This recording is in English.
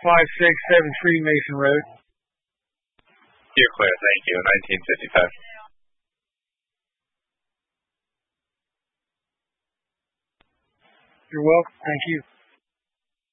567 Mason Road. You're clear, thank you. 1955. You're welcome. Thank you.